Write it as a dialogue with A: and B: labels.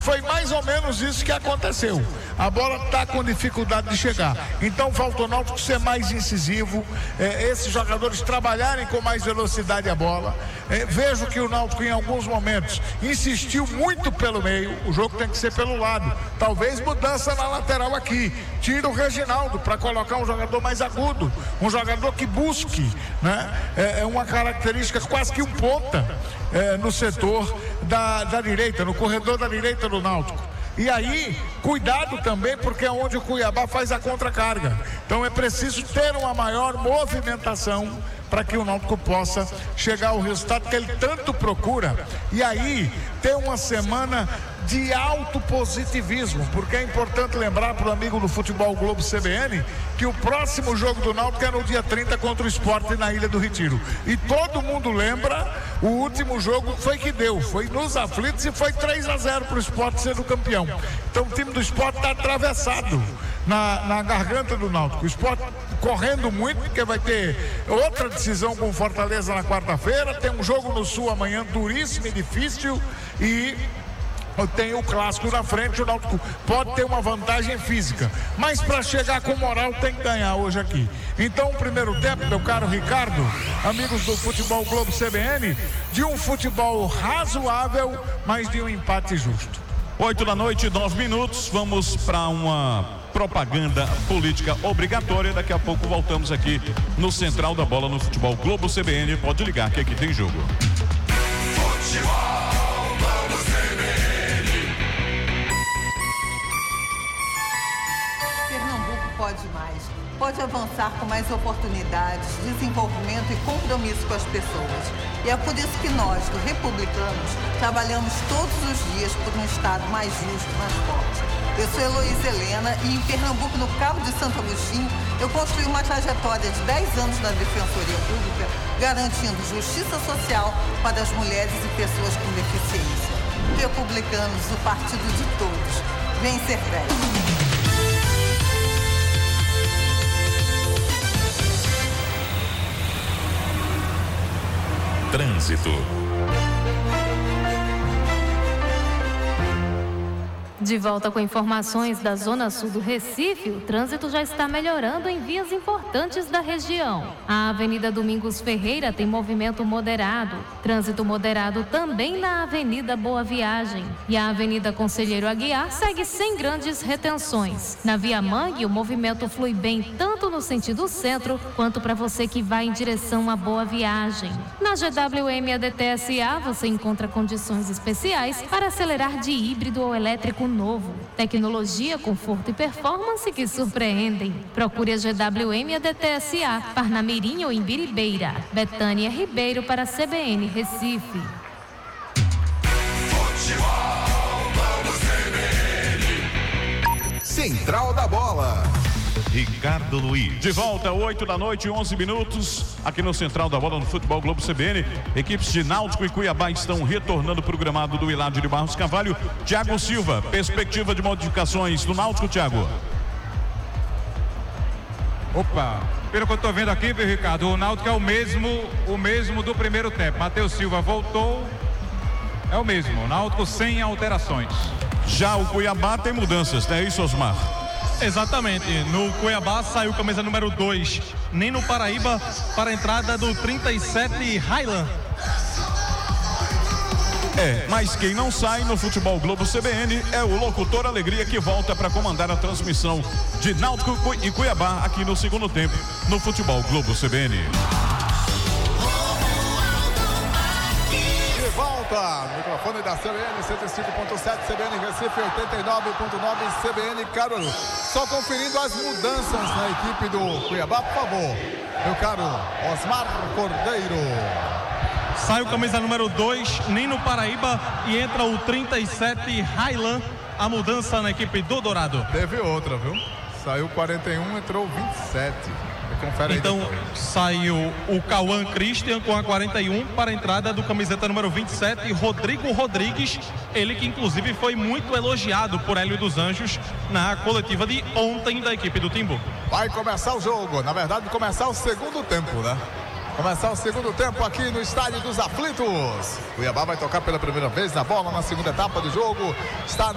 A: Foi mais ou menos isso que aconteceu. A bola está com dificuldade de chegar. Então falta o Náutico ser mais incisivo, esses jogadores trabalharem com mais velocidade a bola. Vejo que o Náutico em alguns momentos insistiu muito pelo meio. O jogo tem que ser pelo lado. Talvez mudança na lateral aqui. Tira o Reginaldo para colocar um jogador mais agudo, um jogador que busque, né? É uma característica quase que um ponta no setor da direita, no corredor da direita do Náutico. E aí, cuidado também, porque é onde o Cuiabá faz a contracarga. Então é preciso ter uma maior movimentação para que o Náutico possa chegar ao resultado que ele tanto procura. E aí, ter uma semana de alto positivismo, porque é importante lembrar para o amigo do Futebol Globo CBN que o próximo jogo do Náutico é no dia 30 contra o Sport na Ilha do Retiro. E todo mundo lembra, o último jogo foi nos aflitos e foi 3-0 para o Sport sendo campeão. Então o time do Sport está atravessado na garganta do Náutico. O Sport correndo muito, porque vai ter outra decisão com o Fortaleza na quarta-feira, tem um jogo no Sul amanhã duríssimo e difícil, e tem o clássico na frente. O Náutico pode ter uma vantagem física, mas para chegar com moral tem que ganhar hoje aqui. Então o primeiro tempo, meu caro Ricardo, amigos do Futebol Globo CBN, de um futebol razoável, mas de um empate justo.
B: 8h, 9 minutos, vamos para uma propaganda política obrigatória. Daqui a pouco voltamos aqui no Central da Bola no Futebol Globo CBN. Pode ligar que aqui tem jogo.
C: Futebol Globo CBN.
D: Pernambuco pode mais. Pode avançar com mais oportunidades, desenvolvimento e compromisso com as pessoas. E é por isso que nós, do Republicanos, trabalhamos todos os dias por um Estado mais justo, mais forte. Eu sou Heloísa Helena e em Pernambuco, no Cabo de Santo Agostinho, eu construí uma trajetória de 10 anos na Defensoria Pública, garantindo justiça social para as mulheres e pessoas com deficiência. Republicanos, o partido de todos. Vem ser velho.
C: Trânsito.
E: De volta com informações da Zona Sul do Recife, o trânsito já está melhorando em vias importantes da região. A Avenida Domingos Ferreira tem movimento moderado. Trânsito moderado também na Avenida Boa Viagem. E a Avenida Conselheiro Aguiar segue sem grandes retenções. Na Via Mangue, o movimento flui bem tanto no sentido centro, quanto para você que vai em direção à Boa Viagem. Na GWM ADT-SA, você encontra condições especiais para acelerar de híbrido ou elétrico novo. Tecnologia, conforto e performance que surpreendem. Procure a GWM ADT-SA, Parnamirim ou Imbiribeira. Betânia Ribeiro para a CBN Recife.
C: Futebol Globo CBN. Central da Bola. Ricardo Luiz.
B: De volta, 8h, 11 minutos, aqui no Central da Bola no Futebol Globo CBN. Equipes de Náutico e Cuiabá estão retornando para o gramado do Hilário de Barros Carvalho. Thiago Silva, perspectiva de modificações do Náutico, Thiago?
F: Opa, pelo que eu estou vendo aqui, viu, Ricardo, o Náutico é o mesmo do primeiro tempo. Matheus Silva voltou, é o mesmo, o Náutico sem alterações.
B: Já o Cuiabá tem mudanças, não é isso, Osmar?
G: Exatamente, no Cuiabá saiu camisa número 2, Nino Paraíba para a entrada do 37 Highland.
B: Mas quem não sai no Futebol Globo CBN é o locutor Alegria, que volta para comandar a transmissão de Náutico e Cuiabá aqui no segundo tempo no Futebol Globo CBN.
H: Volta, microfone da CBN 105.7, CBN Recife 89.9, CBN Caruaru. Só conferindo as mudanças na equipe do Cuiabá, por favor, meu caro Osmar Cordeiro.
G: Sai o camisa número 2, Nino Paraíba, e entra o 37 Highland, a mudança na equipe do Dourado.
H: Teve outra, viu? Saiu 41, entrou 27. Confere
G: então
H: aí
G: saiu o Cauã Christian com a 41 para a entrada do camiseta número 27, Rodrigo Rodrigues, ele que inclusive foi muito elogiado por Hélio dos Anjos na coletiva de ontem da equipe do Timbu.
H: Vai começar o jogo, na verdade começar o segundo tempo, né? Começar o segundo tempo aqui no Estádio dos Aflitos. Cuiabá vai tocar pela primeira vez na bola na segunda etapa do jogo. Está